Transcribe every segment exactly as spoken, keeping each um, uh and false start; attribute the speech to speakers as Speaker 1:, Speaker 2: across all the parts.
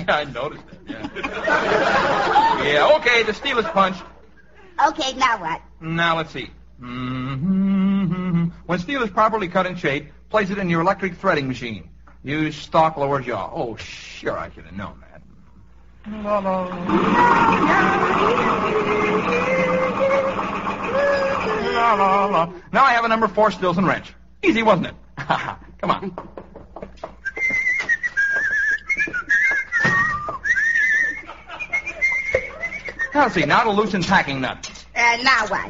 Speaker 1: yeah, I noticed it. Yeah. Yeah, okay, the steel is punched.
Speaker 2: Okay, now what?
Speaker 1: Now, let's see. Mm-hmm. When steel is properly cut and shaped, place it in your electric threading machine. Use stock lower jaw. Oh, sure, I should have known that. La, la, la, la, la. Now I have a number four Stilson wrench. Easy, wasn't it? Come on. Now, let's see. Now to loosen packing nut.
Speaker 2: Uh, now what?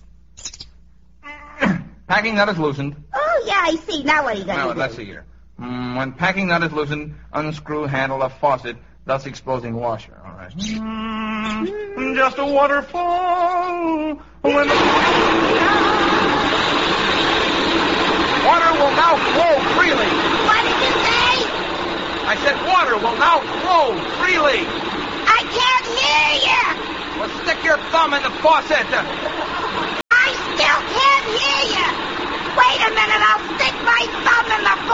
Speaker 1: Packing nut is loosened.
Speaker 2: Oh, yeah, I see. Now what are you going to
Speaker 1: Now,
Speaker 2: do?
Speaker 1: let's see here. Mm, when packing nut is loosened, unscrew handle of faucet, thus exposing washer. All right. Mm, just a waterfall. When the... Water will now flow freely.
Speaker 2: What did you say?
Speaker 1: I said water will now flow freely.
Speaker 2: I can't hear you.
Speaker 1: Well, stick your thumb in the faucet.
Speaker 2: I still can't hear you. Wait a minute, I'll stick my thumb in the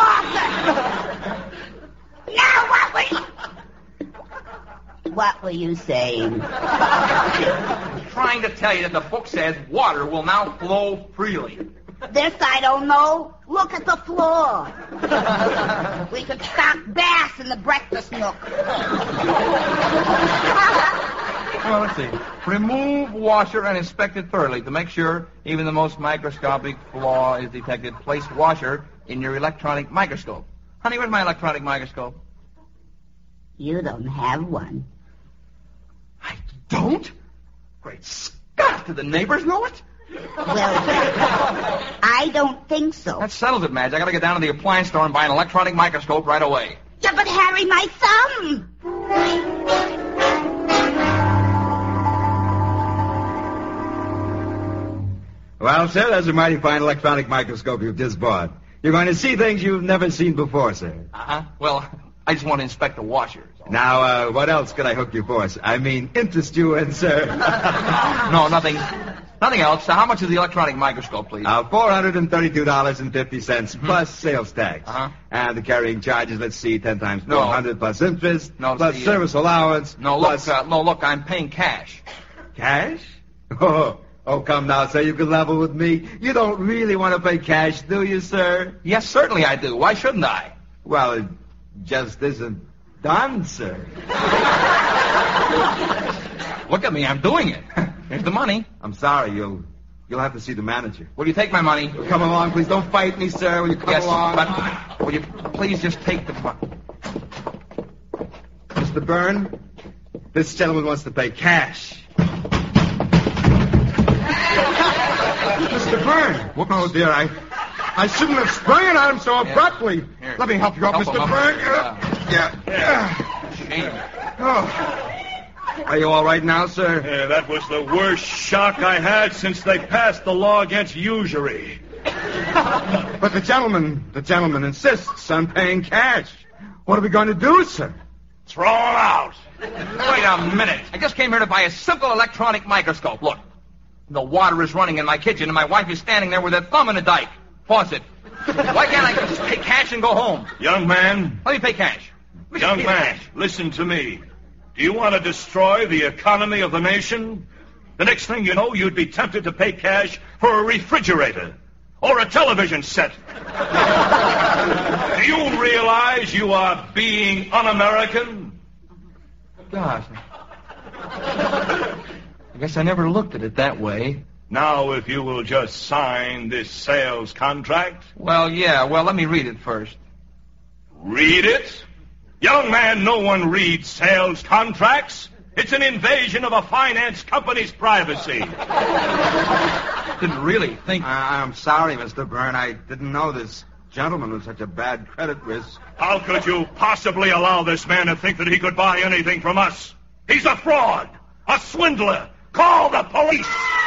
Speaker 2: faucet. Now what were you... What were you saying?
Speaker 1: I'm trying to tell you that the book says water will now flow freely.
Speaker 2: This I don't know. Look at the floor. We could stock bass in the breakfast nook.
Speaker 1: Well, let's see. Remove washer and inspect it thoroughly to make sure even the most microscopic flaw is detected. Place washer in your electronic microscope. Honey, where's my electronic microscope?
Speaker 2: You don't have one.
Speaker 1: I don't? Great Scott, do the neighbors know it?
Speaker 2: Well, I don't think so.
Speaker 1: That settles it, Madge. I gotta get down to the appliance store and buy an electronic microscope right away.
Speaker 2: Yeah, but Harry, my thumb.
Speaker 3: Well, sir, that's a mighty fine electronic microscope you've just bought. You're going to see things you've never seen before, sir.
Speaker 1: Uh-huh. Well, I just want to inspect the washers.
Speaker 3: Now, uh, what else could I hook you for, sir? I mean, interest you in, sir.
Speaker 1: No, nothing. Nothing else. So how much is the electronic microscope, please?
Speaker 3: Uh, four hundred thirty-two dollars and fifty cents mm-hmm. plus sales tax.
Speaker 1: Uh-huh.
Speaker 3: And the carrying charges, let's see, ten times
Speaker 1: No.
Speaker 3: four hundred plus interest,
Speaker 1: No,
Speaker 3: plus
Speaker 1: the, uh,
Speaker 3: service allowance.
Speaker 1: No, look,
Speaker 3: plus...
Speaker 1: uh, no, look, I'm paying cash.
Speaker 3: Cash? Oh, oh, come now, sir, you can level with me. You don't really want to pay cash, do you, sir?
Speaker 1: Yes, certainly I do. Why shouldn't I?
Speaker 3: Well, it just isn't done, sir.
Speaker 1: Look at me, I'm doing it. Here's the money.
Speaker 3: I'm sorry, you'll you'll have to see the manager.
Speaker 1: Will you take my money?
Speaker 3: Come along, please. Don't fight me, sir. Will you come
Speaker 1: Yes,
Speaker 3: along?
Speaker 1: but will you please just take the money?
Speaker 3: Mister Byrne, this gentleman wants to pay cash.
Speaker 4: Mister Byrne. Oh, dear, I I shouldn't have sprung it on him so abruptly.
Speaker 1: Here.
Speaker 4: Let me help you out,
Speaker 1: Help
Speaker 4: Mister
Speaker 1: him up.
Speaker 4: Byrne.
Speaker 1: Yeah.
Speaker 4: Yeah. yeah.
Speaker 1: Shame.
Speaker 4: Oh.
Speaker 3: Are you all right now, sir?
Speaker 5: Yeah, that was the worst shock I had since they passed the law against usury.
Speaker 4: But the gentleman, the gentleman insists on paying cash. What are we going to do, sir?
Speaker 5: Throw him out.
Speaker 1: Wait a minute. I just came here to buy a simple electronic microscope. Look, the water is running in my kitchen, and my wife is standing there with her thumb in a dike. Faucet. Why can't I just pay cash and go home?
Speaker 5: Young man.
Speaker 1: Let me pay cash. Let me
Speaker 5: Young
Speaker 1: pay
Speaker 5: man,
Speaker 1: cash.
Speaker 5: listen to me. Do you want to destroy the economy of the nation? The next thing you know, you'd be tempted to pay cash for a refrigerator or a television set. Do you realize you are being un-American?
Speaker 1: Gosh. I guess I never looked at it that way.
Speaker 5: Now, if you will just sign this sales contract.
Speaker 1: Well, yeah. Well, let me read it first.
Speaker 5: Read it? Young man, no one reads sales contracts. It's an invasion of a finance company's privacy.
Speaker 1: Didn't really think...
Speaker 3: I- I'm sorry, Mister Byrne. I didn't know this gentleman was such a bad credit risk.
Speaker 5: How could you possibly allow this man to think that he could buy anything from us? He's a fraud, a swindler. Call the police.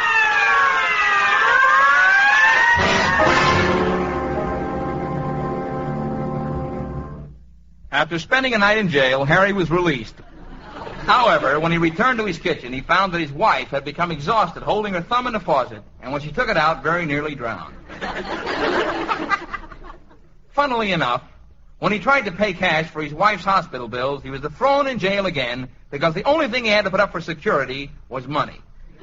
Speaker 1: After spending a night in jail, Harry was released. However, when he returned to his kitchen, he found that his wife had become exhausted holding her thumb in the faucet, and when she took it out, very nearly drowned. Funnily enough, When he tried to pay cash for his wife's hospital bills, he was thrown in jail again because the only thing he had to put up for security was money.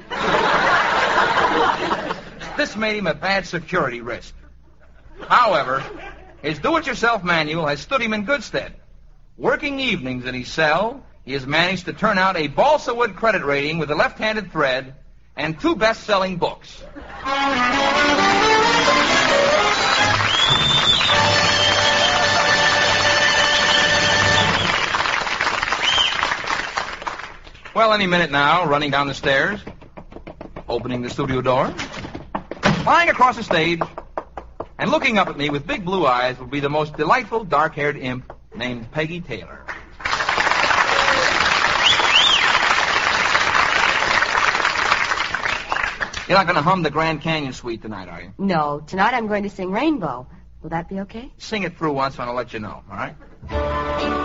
Speaker 1: This made him a bad security risk. However, his do-it-yourself manual has stood him in good stead. Working evenings in his cell, he has managed to turn out a balsa wood credit rating with a left-handed thread and two best-selling books. Well, any minute now, running down the stairs, opening the studio door, flying across the stage, and looking up at me with big blue eyes will be the most delightful dark-haired imp named Peggy Taylor. You're not going to hum the Grand Canyon Suite tonight, are you?
Speaker 6: No, tonight I'm going to sing Rainbow. Will that be okay?
Speaker 1: Sing it through once and I'll let you know, all right?